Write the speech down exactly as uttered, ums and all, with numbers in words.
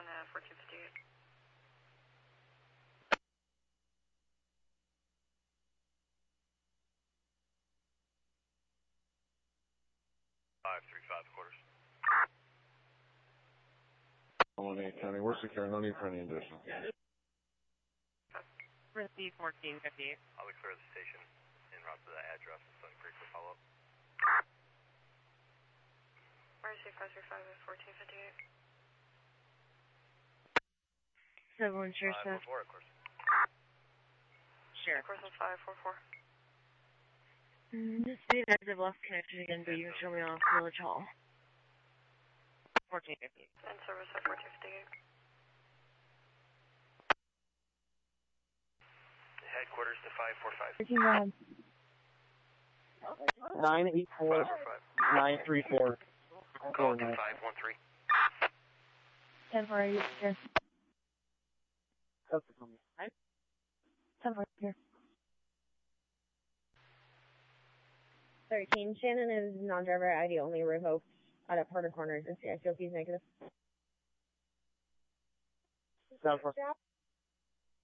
one at fourteen fifty-eight. five three five quarters. one eight County, we're secure, no need for any additional. Receive fourteen fifty-eight. I'll be clear of the station en route to the address in Sun Creek for follow-up. R C five three five at fourteen fifty-eight. seven one sure, five sir. four four, of course. Sure. Course on five four four. Mm, this speed as I've lost connection again, but you can show me off Village Hall. fourteen fifty. And service at fourteen fifty-eight. Headquarters to five four five. nine eight four, nine three four. Call to five one three. ten four eight here. ten four here. thirteen, Shannon is non-driver I D only revoked out at Porter Corners. I feel he's negative. seven four.